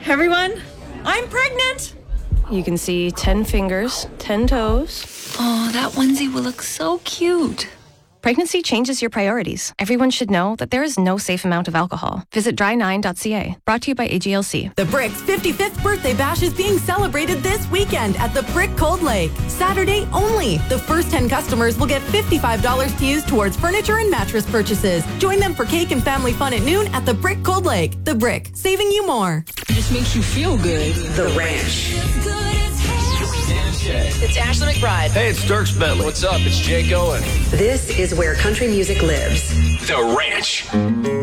everyone, I'm pregnant. You can see 10 fingers, 10 toes. Oh, that onesie will look so cute. Pregnancy changes your priorities. Everyone should know that there is no safe amount of alcohol. Visit dry9.ca. Brought to you by AGLC. The Brick's 55th birthday bash is being celebrated this weekend at the Brick Cold Lake. Saturday only. The first 10 customers will get $55 to use towards furniture and mattress purchases. Join them for cake and family fun at noon at the Brick Cold Lake. The Brick, saving you more. It just makes you feel good. The Ranch. It's Ashley McBride. Hey, it's Dirks Bentley. What's up? It's Jake Owen. This is where country music lives. The Ranch.